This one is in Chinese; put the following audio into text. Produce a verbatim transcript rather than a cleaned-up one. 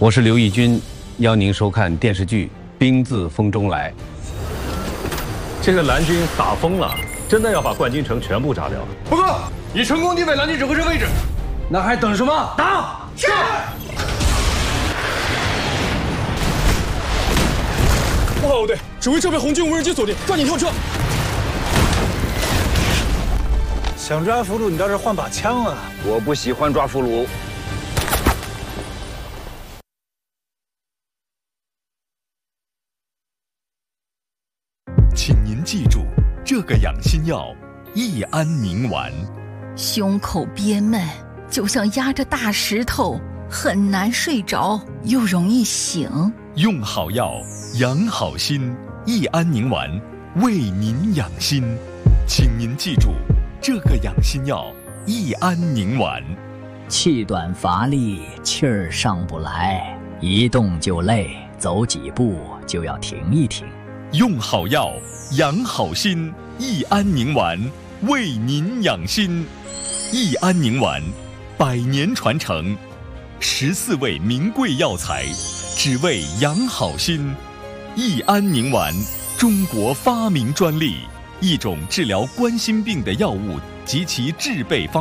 我是刘奕君，邀您收看电视剧《兵自风中来》。 这个蓝军打疯了，真的要把冠军城全部炸掉。 报告，已成功击败蓝军指挥室位置。那还等什么？打！是。 报告部队，指挥车被红军无人机锁定，抓紧跳车。 想抓俘虏，你倒是换把枪啊！ 我不喜欢抓俘虏。 请您记住，这个养心药益安宁丸。 胸口憋闷，就像压着大石头，很难睡着，又容易醒。 用好药，养好心。益安宁丸为您养心，请您记住，这个养心药益安宁丸。 气短乏力，气儿上不来，一动就累，走几步就要停一停。 用好药，养好心。益安宁丸为您养心。益安宁丸，百年传承，十四味名贵药材，只为养好心。益安宁丸，中国发明专利，一种治疗冠心病的药物及其制备方